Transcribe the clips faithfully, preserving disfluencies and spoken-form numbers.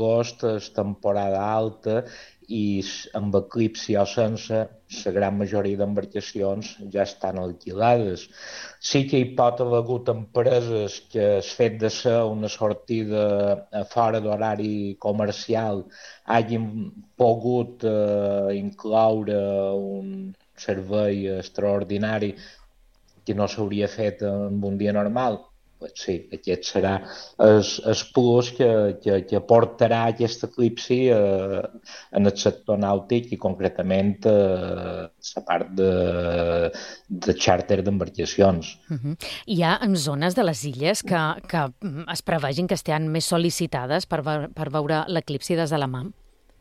agost és temporada alta i amb eclipsi o sense, la gran majoria d'embarcacions ja estan alquilades. Sí que hi pot haver hagut empreses que el fet de ser una sortida a fora d'horari comercial hagin pogut eh, incloure un servei extraordinari que no s'hauria fet en un dia normal. Pues sí, aquest serà el plus que, que, que portarà aquest eclipsi eh, en el sector nàutic i concretament eh, la part de, de xàrter d'embarcacions. Uh -huh. Hi ha en zones de les illes que, que es prevegin que estian més sol·licitades per, per veure l'eclipsi des de la mà?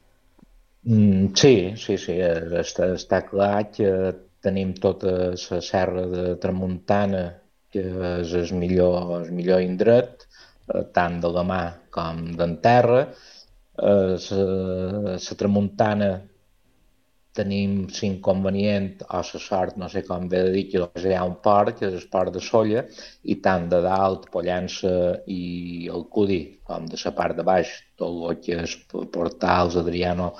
Mm, sí, sí, sí, està, està clar que tenim tota la serra de Tramuntana, que és el millor, el millor indret, eh, tant de la mà com d'en terra. Eh, la, la Tramuntana tenim l'inconvenient o la sort, no sé com bé de dir, que hi ha un port, que és el port de Sóller, i tant de dalt, Pollença i el Cudi, com de la part de baix, tot el que és Portals, Adriano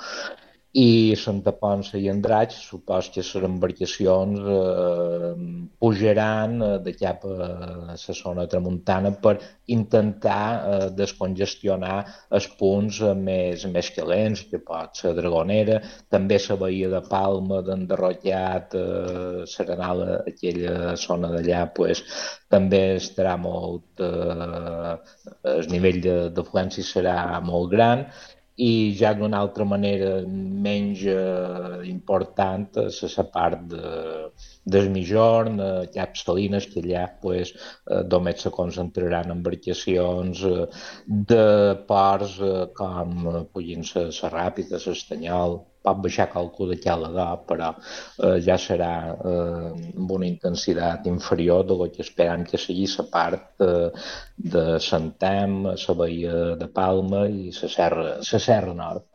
i Santa Ponça i Andratx, supos que les embarcacions eh, pujaran eh, de cap a la zona tramuntana per intentar eh, descongestionar els punts eh, més, més calents, que pot ser Dragonera, també la Baia de Palma, d'Enderrotllat, eh, Serenal, aquella zona d'allà, pues, també estarà molt... Eh, el nivell d'afluència serà molt gran, i ja d'una altra manera menys eh, important és la part de, del Migjorn, eh, Cap Salines, que allà pues, eh, només se concentraran embarcacions eh, de ports eh, com eh, puguin ser la Ràpita, l'Estanyol, pot baixar qualcú de Calador, però eh, ja serà eh, amb una intensitat inferior de lo que esperam que sigui la part eh, de Santem, la Baia de Palma i la Serra, la Serra Nord.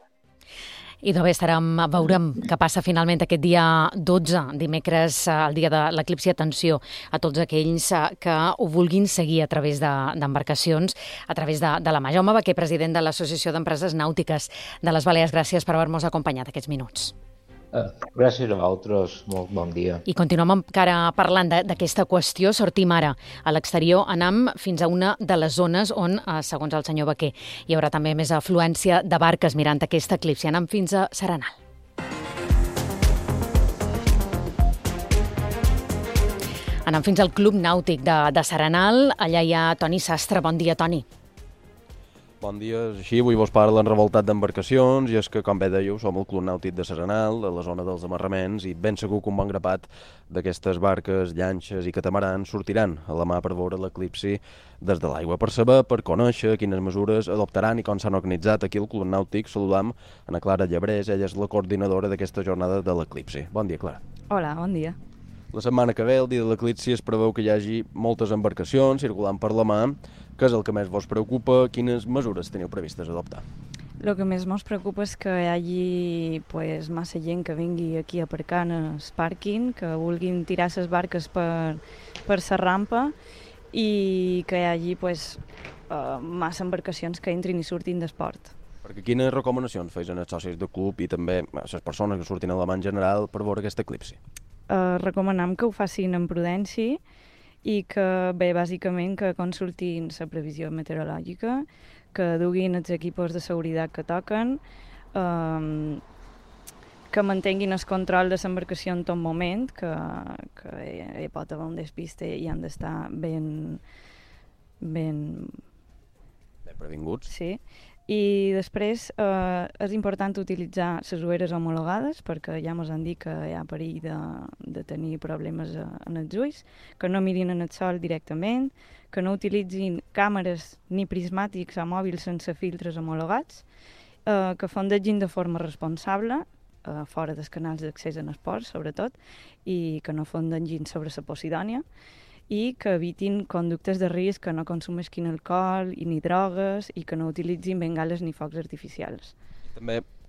I doncs bé, estarem, veurem què passa finalment aquest dia dotze, dimecres, el dia de l'eclipsi. Atenció a tots aquells que ho vulguin seguir a través d'embarcacions, a través de, de la mà. Jaume Baquer, president de l'Associació d'Empreses Nàutiques de les Balears, gràcies per haver-nos acompanyat aquests minuts. Uh, gràcies a vosaltres, molt bon dia. I continuem encara parlant d'aquesta qüestió. Sortim ara a l'exterior, anem fins a una de les zones on, segons el senyor Baquer, hi haurà també més afluència de barques mirant aquesta eclipsi. Anem fins a Serenal. Anem fins al Club Nàutic de, de Serenal. Allà hi ha Toni Sastre. Bon dia, Toni. Bon dia, és així, avui vos parlen revoltat d'embarcacions i és que, com bé dèieu, som el Club Nàutic de Serenal, a la zona dels amarraments, i ben segur que un bon grapat d'aquestes barques, llanxes i catamarans sortiran a la mà per veure l'eclipsi des de l'aigua. Per saber, per conèixer quines mesures adoptaran i com s'han organitzat aquí al Club Nàutic, saludam a Clara Llebrés, ella és la coordinadora d'aquesta jornada de l'eclipsi. Bon dia, Clara. Hola, bon dia. La setmana que ve, el dia de l'eclipsi, es preveu que hi hagi moltes embarcacions circulant per la mà. Què és el que més vos preocupa? Quines mesures teniu previstes adoptar? El que més ens preocupa és que hi hagi pues, massa gent que vingui aquí a aparcar en el pàrquing, que vulguin tirar les barques per, per la rampa i que hi hagi pues, uh, massa embarcacions que entrin i surtin d'esport. Perquè quines recomanacions feis als socis del club i també a les persones que surtin a la mà en general per veure aquest eclipsi? Uh, recomanem que ho facin amb prudència i que, bé, bàsicament que consultin la previsió meteorològica, que duguin els equipos de seguretat que toquen, um, que mantinguin el control de l'embarcació en tot moment, que, que hi, hi pot haver un despiste i han d'estar ben, ben... ben previnguts. Sí. I després eh, és important utilitzar les ulleres homologades perquè ja ens han dit que hi ha perill de, de tenir problemes en els ulls, que no mirin en el sol directament, que no utilitzin càmeres ni prismàtics o mòbils sense filtres homologats, eh, que fondegin de forma responsable, eh, fora dels canals d'accés en esports, sobretot, i que no fondegin sobre la Posidònia, i que evitin conductes de risc, que no consumeixin alcohol i ni drogues i que no utilitzin bengales ni focs artificials. També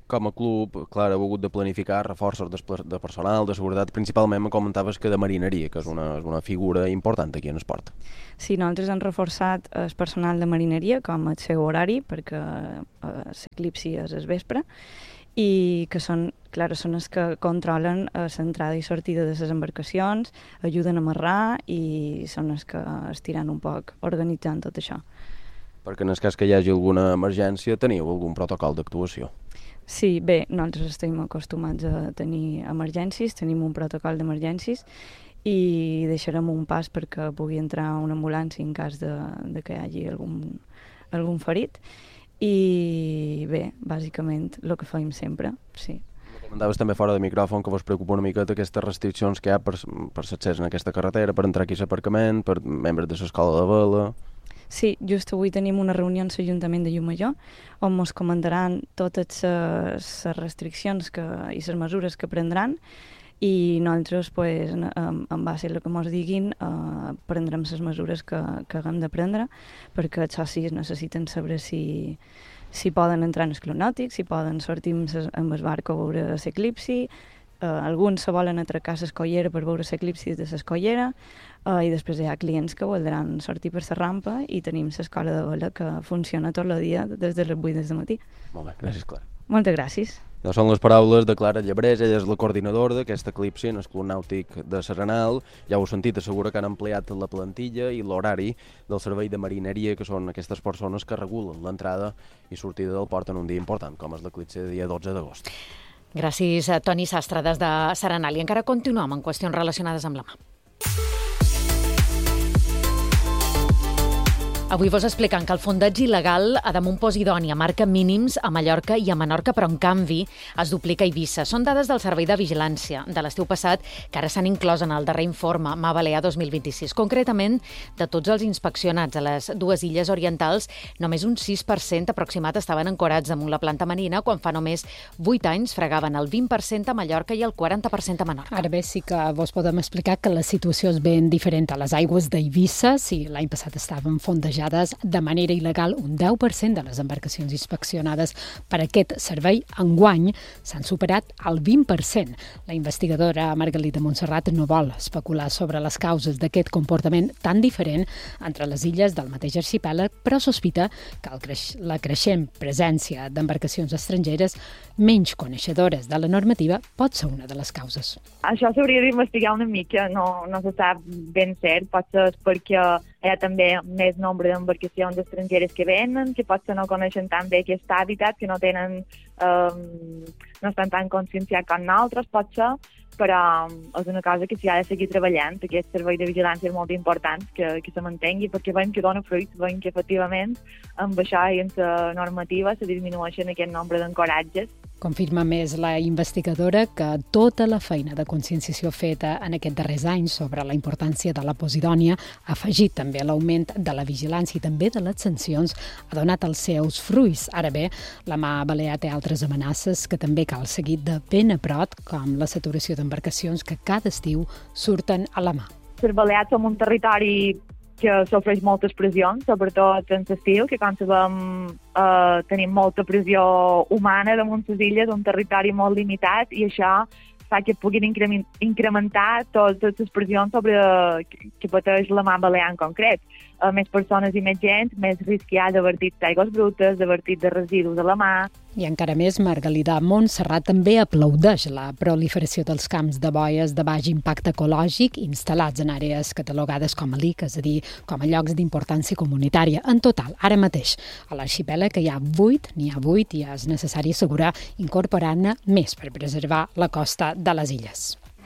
com a club, clar, heu hagut de planificar reforços de personal, de seguretat, principalment me comentaves que de marineria, que és una, és una figura important aquí en esport. Sí, nosaltres hem reforçat el personal de marineria com el seu horari, perquè l'eclipsi és el vespre, i que són, clar, són els que controlen l'entrada i sortida de les embarcacions, ajuden a amarrar i són els que estiran un poc organitzant tot això. Perquè en el cas que hi hagi alguna emergència teniu algun protocol d'actuació? Sí, bé, nosaltres estem acostumats a tenir emergències, tenim un protocol d'emergències i deixarem un pas perquè pugui entrar una ambulància en cas de, de que hi hagi algun, algun ferit. I bé, bàsicament el que fem sempre, sí. Comentaves també fora de micròfon que vos preocupa una miqueta aquestes restriccions que hi ha per, per l'accés en aquesta carretera, per entrar aquí a l'aparcament, per membres de l'escola de vela... Sí, just avui tenim una reunió en l'Ajuntament de Llucmajor on ens comentaran totes les restriccions que, i les mesures que prendran i nosaltres, pues, en, en base a el que ens diguin, eh, prendrem les mesures que, que haguem de prendre, perquè els socis necessiten saber si, si poden entrar en el club nàutic, si poden sortir amb, ses, amb el barco a veure l'eclipsi, eh, alguns se volen atracar a l'escollera per veure l'eclipsi de l'escollera, eh, i després hi ha clients que voldran sortir per la rampa i tenim l'escola de vela que funciona tot el dia des de les vuit del matí. Molt bé, gràcies, Clara. Moltes gràcies. Ja són les paraules de Clara Llebrés, ella és la coordinadora d'aquest eclipsi en el Club Nàutic de S'Arenal. Ja ho heu sentit, assegura que han ampliat la plantilla i l'horari del servei de marineria, que són aquestes persones que regulen l'entrada i sortida del port en un dia important, com és l'eclipsi de dia dotze d'agost. Gràcies a Toni Sastre des de S'Arenal. I encara continuem en qüestions relacionades amb la mà. Avui vos explicant que el fondatge il·legal a damunt Posidònia marca mínims a Mallorca i a Menorca, però en canvi es duplica a Eivissa. Són dades del Servei de Vigilància de l'estiu passat que ara s'han inclòs en el darrer informe Mar Balear dos mil vint-i-sis. Concretament, de tots els inspeccionats a les dues illes orientals, només un sis per cent aproximat estaven ancorats damunt la planta marina, quan fa només vuit anys fregaven el vint per cent a Mallorca i el quaranta per cent a Menorca. Ara bé, sí que vos podem explicar que la situació és ben diferent a les aigües d'Eivissa. Si l'any passat estaven fondejades de manera il·legal un deu per cent de les embarcacions inspeccionades per aquest servei, enguany s'han superat el vint per cent. La investigadora Margalida Montserrat no vol especular sobre les causes d'aquest comportament tan diferent entre les illes del mateix arxipèlag, però sospita que el creix, la creixent presència d'embarcacions estrangeres menys coneixedores de la normativa pot ser una de les causes. Això s'hauria d'investigar una mica, no, no se sap ben cert, pot ser perquè hi ha també més nombre d'embarcacions estrangeres que venen, que potser no coneixen tan bé aquest hàbitat, que no tenen, eh, no estan tan conscienciats com nosaltres, potser, però és una cosa que s'hi ha de seguir treballant. Aquest servei de vigilància és molt important que, que se mantengui, perquè veiem que dona fruits, veiem que efectivament amb això i amb la normativa se disminueixen aquest nombre d'ancoratges. Confirma més la investigadora que tota la feina de conscienciació feta en aquests darrers anys sobre la importància de la Posidònia ha afegit també l'augment de la vigilància i també de les sancions, ha donat els seus fruits. Ara bé, la Mar Balear té altres amenaces que també cal seguir de ben a prop, com la saturació d'embarcacions que cada estiu surten a la mar. Les Balears som un territori que sofreix moltes pressions, sobretot en l'estiu, que com sabem eh, tenim molta pressió humana damunt les illes, un territori molt limitat, i això fa que puguin incrementar totes les pressions sobre que, que pateix la Mar Balear en concret. Uh, més persones i més gent, més risc hi ha de vertit d'aigües brutes, de vertit de residus a la mar. I encara més, Margalida Montserrat també aplaudeix la proliferació dels camps de boies de baix impacte ecològic instal·lats en àrees catalogades com a L I C, és a dir, com a llocs d'importància comunitària. En total, ara mateix, a l'arxipèlag que hi ha vuit, n'hi ha vuit, i és necessari assegurar incorporar-ne més per preservar la costa de les illes.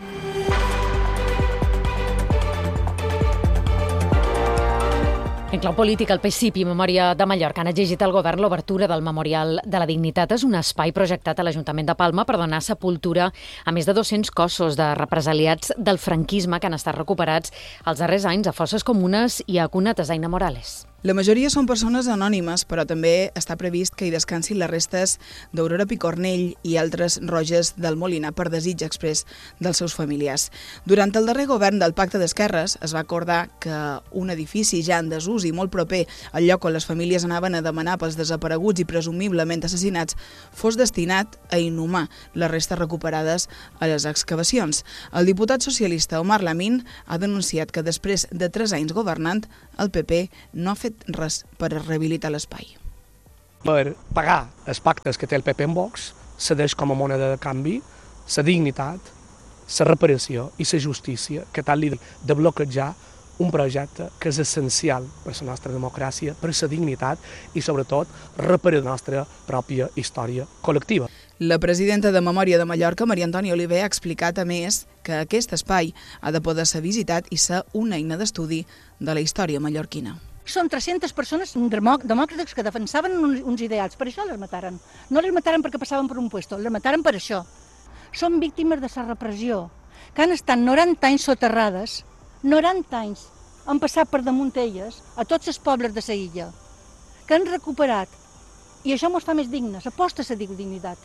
En clau política, el P S I P i Memòria de Mallorca han exigit al govern l'obertura del Memorial de la Dignitat. És un espai projectat a l'Ajuntament de Palma per donar sepultura a més de dos-cents cossos de represaliats del franquisme que han estat recuperats els darrers anys a fosses comunes i a cunetes d'Aina Morales. La majoria són persones anònimes, però també està previst que hi descansin les restes d'Aurora Picornell i altres Roges del Molinar per desig exprés dels seus familiars. Durant el darrer govern del Pacte d'Esquerres es va acordar que un edifici ja en desús i molt proper al lloc on les famílies anaven a demanar pels desapareguts i presumiblement assassinats fos destinat a inhumar les restes recuperades a les excavacions. El diputat socialista Omar Lamín ha denunciat que després de tres anys governant, el P P no ha fet res per rehabilitar l'espai. Per pagar els pactes que té el P P en Vox, cedeix com a moneda de canvi la dignitat, la reparació i la justícia que tal li de bloquejar un projecte que és essencial per la nostra democràcia, per la dignitat i, sobretot, reparar la nostra pròpia història col·lectiva. La presidenta de Memòria de Mallorca, Maria Antònia Oliver, ha explicat, a més, que aquest espai ha de poder ser visitat i ser una eina d'estudi de la història mallorquina. Són tres-centes persones demòcrates que defensaven uns ideals, per això les mataren. No les mataren perquè passaven per un puesto, les mataren per això. Són víctimes de la repressió, que han estat noranta anys soterrades, noranta anys han passat per damunt elles a tots els pobles de la illa, que han recuperat, i això ens fa més dignes, aposta a la dignitat.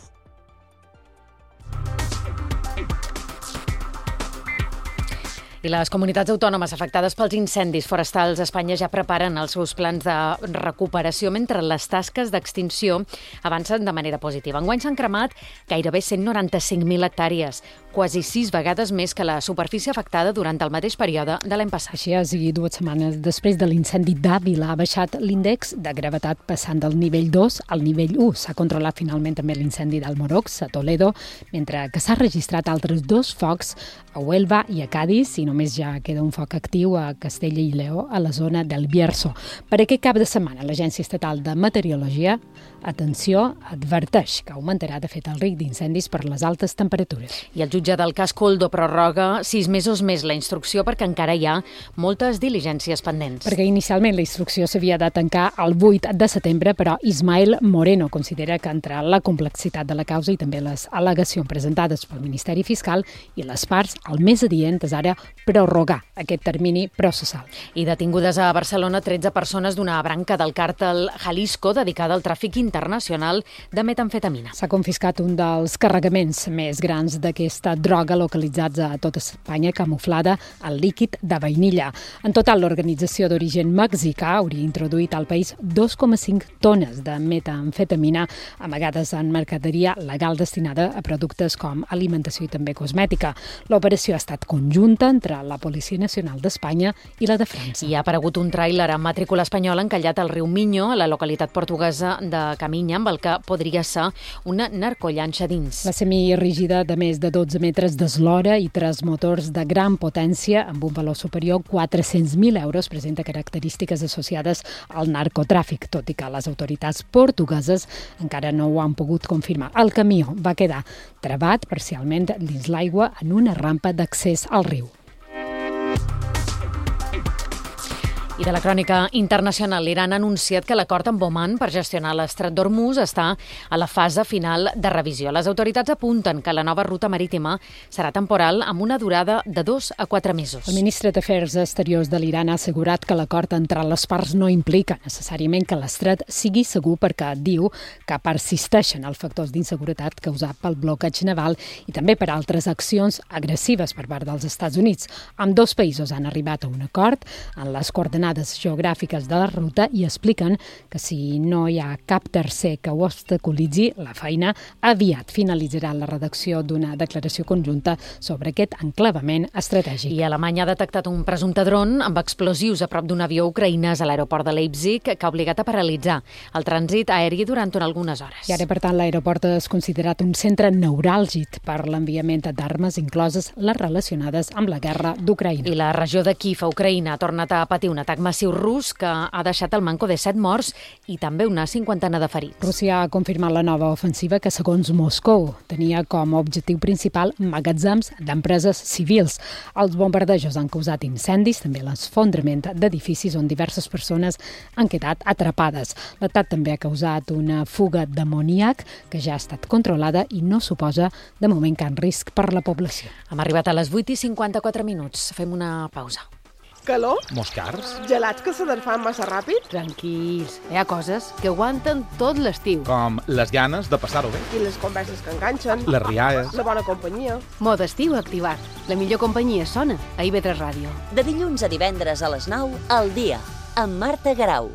I les comunitats autònomes afectades pels incendis forestals a Espanya ja preparen els seus plans de recuperació, mentre les tasques d'extinció avancen de manera positiva. Enguany s'han cremat gairebé cent noranta-cinc mil hectàrees, quasi sis vegades més que la superfície afectada durant el mateix període de l'any passat. Així és, i dues setmanes després de l'incendi d'Àvila ha baixat l'índex de gravetat passant del nivell dos al nivell u. S'ha controlat finalment també l'incendi d'Almorox, a Toledo, mentre que s'ha registrat altres dos focs a Huelva i a Cádiz, i només ja queda un foc actiu a Castella i Lleó, a la zona del Bierzo. Per aquest cap de setmana, l'Agència Estatal de Meteorologia, atenció, adverteix que augmentarà, de fet, el risc d'incendis per les altes temperatures. I el jutge del cas Koldo prorroga sis mesos més la instrucció perquè encara hi ha moltes diligències pendents. Perquè inicialment la instrucció s'havia de tancar el vuit de setembre, però Ismael Moreno considera que entre la complexitat de la causa i també les al·legacions presentades pel Ministeri Fiscal i les parts, el més adient és ara prorrogar aquest termini processal. I detingudes a Barcelona tretze persones d'una branca del càrtel Jalisco dedicada al tràfic internacional de metamfetamina. S'ha confiscat un dels carregaments més grans d'aquesta droga localitzats a tota Espanya, camuflada al líquid de vainilla. En total, l'organització d'origen mexicà hauria introduït al país dos coma cinc tones de metamfetamina amagades en mercaderia legal destinada a productes com alimentació i també cosmètica. L'operació ha estat conjunta entre la Policia Nacional d'Espanya i la de França. I ha aparegut un tràiler amb matrícula espanyola encallat al riu Miño, a la localitat portuguesa de Caminya, amb el que podria ser una narcollanxa dins. La semirrígida de més de dotze metres d'eslora i tres motors de gran potència amb un valor superior a quatre-cents mil euros presenta característiques associades al narcotràfic, tot i que les autoritats portugueses encara no ho han pogut confirmar. El camió va quedar travat parcialment dins l'aigua en una rampa d'accés al riu. I de la crònica internacional, l'Iran ha anunciat que l'acord amb Oman per gestionar l'estret d'Hormuz està a la fase final de revisió. Les autoritats apunten que la nova ruta marítima serà temporal amb una durada de dos a quatre mesos. El ministre d'Afers Exteriors de l'Iran ha assegurat que l'acord entre les parts no implica necessàriament que l'estret sigui segur, perquè diu que persisteixen els factors d'inseguretat causats pel bloqueig naval i també per altres accions agressives per part dels Estats Units. Ambdós països han arribat a un acord en les coordenades geogràfiques de la ruta i expliquen que si no hi ha cap tercer que ho obstaculitzi la feina, aviat finalitzarà la redacció d'una declaració conjunta sobre aquest enclavament estratègic. I Alemanya ha detectat un presumpte dron amb explosius a prop d'un avió ucraïnès a l'aeroport de Leipzig que ha obligat a paralitzar el trànsit aeri durant algunes hores. I ara, per tant, l'aeroport és considerat un centre neuràlgic per l'enviament d'armes, incloses les relacionades amb la guerra d'Ucraïna. I la regió de Kíev, a Ucraïna, ha tornat a patir un atac massiu rus que ha deixat el manco de set morts i també una cinquantena de ferits. Rússia ha confirmat la nova ofensiva que, segons Moscou, tenia com a objectiu principal magatzems d'empreses civils. Els bombardejos han causat incendis, també l'esfondrament d'edificis on diverses persones han quedat atrapades. L'atac també ha causat una fuga d'amoníac que ja ha estat controlada i no suposa de moment cap risc per la població. Hem arribat a les vuit i cinquanta-quatre minuts. Fem una pausa. Calor? Moscars? Gelats que s'aderfan massa ràpid? Tranquils, hi ha coses que aguanten tot l'estiu. Com les ganes de passar-ho bé. I les converses que enganxen. Les rialles. La bona companyia. Mode estiu activat. La millor companyia sona a I V tres Ràdio. De dilluns a divendres a les nou, al dia, amb Marta Garau.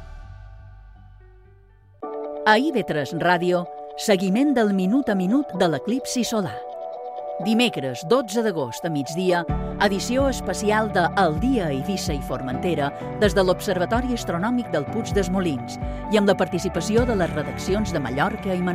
A I V tres Ràdio, seguiment del minut a minut de l'eclipsi solar. Dimecres dotze d'agost a migdia, edició especial de El dia a Eivissa i Formentera des de l'Observatori Astronòmic del Puig dels Molins i amb la participació de les redaccions de Mallorca i Menorca.